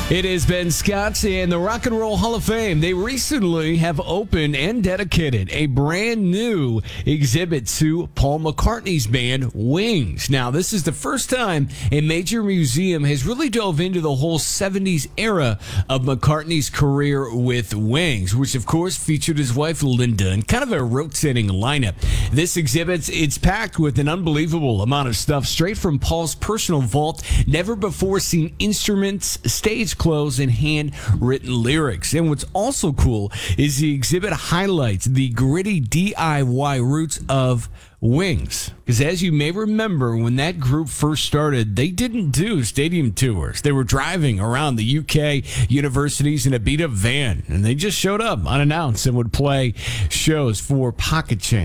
It is Ben Scott and the Rock and Roll Hall of Fame. They recently have opened and dedicated a brand new exhibit to Paul McCartney's band, Wings. Now, this is the first time a major museum has really dove into the whole 70s era of McCartney's career with Wings, which of course featured his wife Linda and kind of a rotating lineup. This exhibit, it's packed with an unbelievable amount of stuff straight from Paul's personal vault, never before seen instruments, stage clothes, and handwritten lyrics. And what's also cool is the exhibit highlights the gritty DIY roots of Wings. Because as you may remember, when that group first started, they didn't do stadium tours. They were driving around the UK universities in a beat-up van, and they just showed up unannounced and would play shows for pocket change.